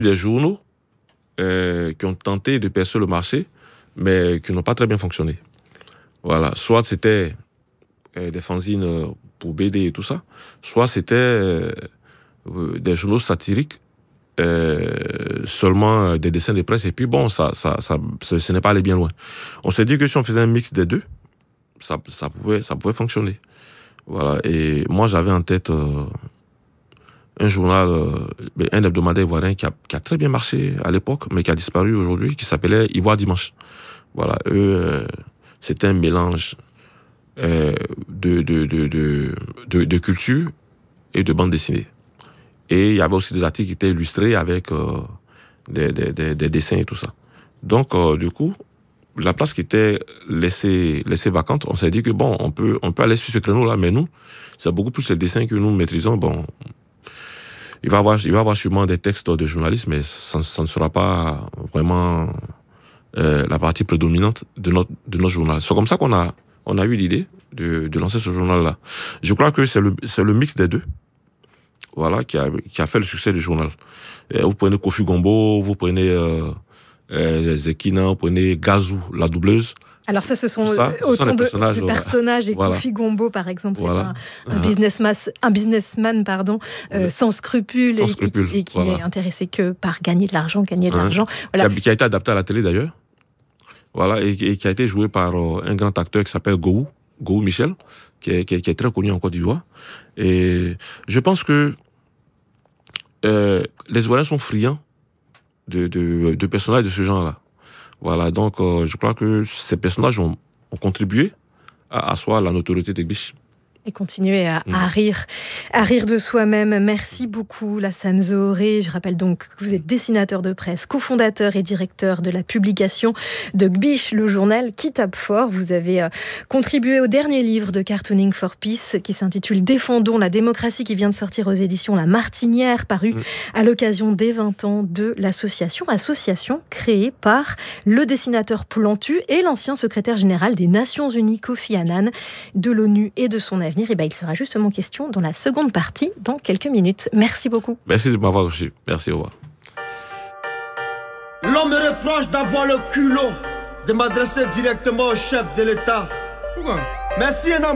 Des journaux qui ont tenté de percer le marché, mais qui n'ont pas très bien fonctionné. Voilà. Soit c'était des fanzines pour BD et tout ça, soit c'était des journaux satiriques, seulement des dessins de presse, et puis bon, ce n'est pas allé bien loin. On s'est dit que si on faisait un mix des deux, ça pouvait fonctionner. Voilà. Et moi, j'avais en tête un journal, un hebdomadaire ivoirien qui a très bien marché à l'époque, mais qui a disparu aujourd'hui, qui s'appelait Ivoire Dimanche. Voilà, eux, c'était un mélange de culture et de bande dessinée. Et il y avait aussi des articles qui étaient illustrés avec des dessins et tout ça. Donc, du coup, la place qui était laissée vacante, on s'est dit que bon, on peut aller sur ce créneau-là, mais nous, c'est beaucoup plus les dessins que nous maîtrisons. Bon, il va y avoir sûrement des textes de journalistes, mais ça ne sera pas vraiment la partie prédominante de notre journal. C'est comme ça qu'on a eu l'idée de lancer ce journal-là. Je crois que c'est le mix des deux, voilà, qui a fait le succès du journal. Vous prenez Kofi Gombo, vous prenez Zekina, vous prenez Gazou, la doubleuse. Alors ça, ce sont autant de personnages. Et voilà. Kofi Gombo, par exemple, c'est un businessman sans scrupules et qui n'est intéressé que par gagner de l'argent. Voilà. Qui a été adapté à la télé, d'ailleurs. Voilà, et qui a été joué par un grand acteur qui s'appelle Gou Michel, qui est très connu en Côte d'Ivoire. Et je pense que les Ivoiriens sont friands de personnages de ce genre-là. Voilà, donc je crois que ces personnages ont contribué à asseoir la notoriété des Biches. Et continuer à rire de soi-même. Merci beaucoup, Lassane Zohoré. Je rappelle donc que vous êtes dessinateur de presse, cofondateur et directeur de la publication de Gbiche, le journal qui tape fort. Vous avez contribué au dernier livre de Cartooning for Peace qui s'intitule Défendons la démocratie, qui vient de sortir aux éditions La Martinière, paru à l'occasion des 20 ans de l'association créée par le dessinateur Plantu et l'ancien secrétaire général des Nations Unies, Kofi Annan, de l'ONU et de son avenir. Et il sera justement question dans la seconde partie, dans quelques minutes. Merci beaucoup. Merci de m'avoir reçu. Merci, au revoir. L'on me reproche d'avoir le culot de m'adresser directement au chef de l'État. Pourquoi ? Merci énormément.